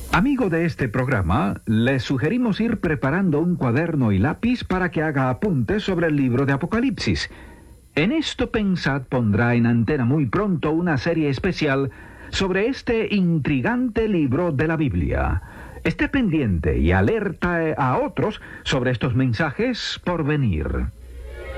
Amigo de este programa, le sugerimos ir preparando un cuaderno y lápiz para que haga apuntes sobre el libro de Apocalipsis. En esto Pensad pondrá en antena muy pronto una serie especial sobre este intrigante libro de la Biblia. Esté pendiente y alerta a otros sobre estos mensajes por venir.